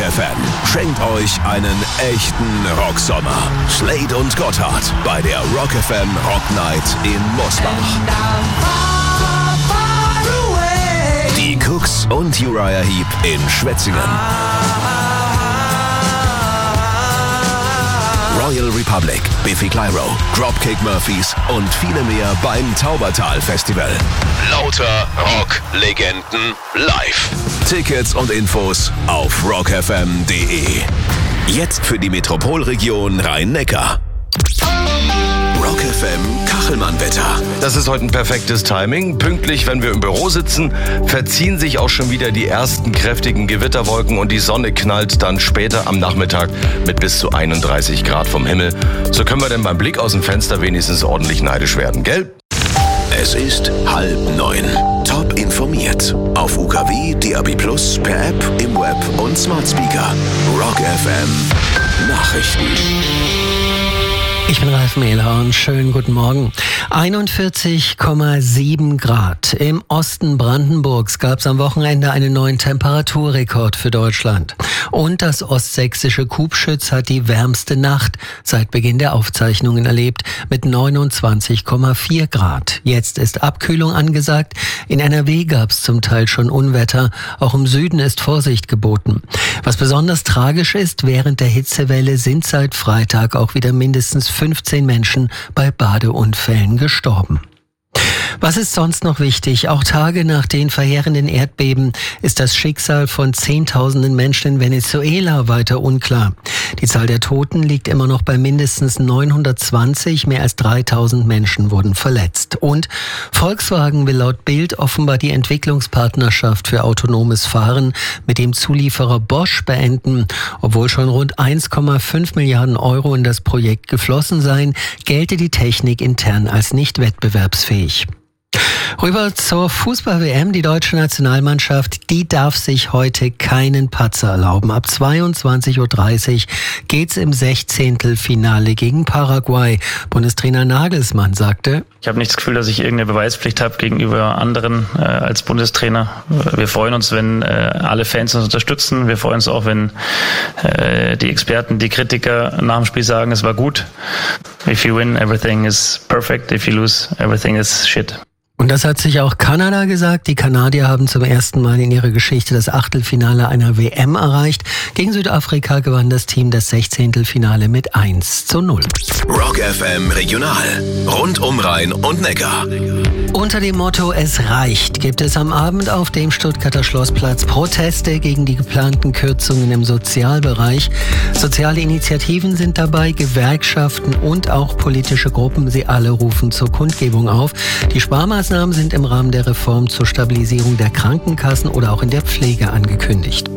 FM schenkt euch einen echten Rocksommer. Slade und Gotthard bei der Rock FM Rock Night in Mosbach. Die Cooks und Uriah Heep in Schwetzingen. Royal Republic, Biffy Clyro, Dropkick Murphys und viele mehr beim Taubertal Festival. Lauter Rock-Legenden live. Tickets und Infos auf rockfm.de. Jetzt für die Metropolregion Rhein-Neckar. Rock FM Kachelmann-Wetter. Das ist heute ein perfektes Timing. Pünktlich, wenn wir im Büro sitzen, verziehen sich auch schon wieder die ersten kräftigen Gewitterwolken und die Sonne knallt dann später am Nachmittag mit bis zu 31 Grad vom Himmel. So können wir denn beim Blick aus dem Fenster wenigstens ordentlich neidisch werden, gell? Es ist 8:30. Top informiert. Auf UKW, DAB+, per App, im Web und Smart Speaker. Rock FM Nachrichten. Ich bin Ralf Mehlhorn. Schönen guten Morgen. 41,7 Grad. Im Osten Brandenburgs gab es am Wochenende einen neuen Temperaturrekord für Deutschland. Und das ostsächsische Kubschütz hat die wärmste Nacht seit Beginn der Aufzeichnungen erlebt mit 29,4 Grad. Jetzt ist Abkühlung angesagt. In NRW gab es zum Teil schon Unwetter. Auch im Süden ist Vorsicht geboten. Was besonders tragisch ist, während der Hitzewelle sind seit Freitag auch wieder mindestens 15 Menschen bei Badeunfällen gestorben. Was ist sonst noch wichtig? Auch Tage nach den verheerenden Erdbeben ist das Schicksal von Zehntausenden Menschen in Venezuela weiter unklar. Die Zahl der Toten liegt immer noch bei mindestens 920, mehr als 3000 Menschen wurden verletzt. Und Volkswagen will laut Bild offenbar die Entwicklungspartnerschaft für autonomes Fahren mit dem Zulieferer Bosch beenden. Obwohl schon rund 1,5 Milliarden Euro in das Projekt geflossen seien, gelte die Technik intern als nicht wettbewerbsfähig. Rüber zur Fußball-WM. Die deutsche Nationalmannschaft, die darf sich heute keinen Patzer erlauben. Ab 22:30 Uhr geht's im 16. gegen Paraguay. Bundestrainer Nagelsmann sagte: Ich habe nicht das Gefühl, dass ich irgendeine Beweispflicht habe gegenüber anderen als Bundestrainer. Wir freuen uns, wenn alle Fans uns unterstützen. Wir freuen uns auch, wenn die Experten, die Kritiker nach dem Spiel sagen, es war gut. If you win, everything is perfect. If you lose, everything is shit. Und das hat sich auch Kanada gesagt. Die Kanadier haben zum ersten Mal in ihrer Geschichte das Achtelfinale einer WM erreicht. Gegen Südafrika gewann das Team das 16. mit 1:0. Rock FM Regional. Rund um Rhein und Neckar. Unter dem Motto "Es reicht" gibt es am Abend auf dem Stuttgarter Schlossplatz Proteste gegen die geplanten Kürzungen im Sozialbereich. Soziale Initiativen sind dabei, Gewerkschaften und auch politische Gruppen. Sie alle rufen zur Kundgebung auf. Die Sparmaßnahmen sind im Rahmen der Reform zur Stabilisierung der Krankenkassen oder auch in der Pflege angekündigt.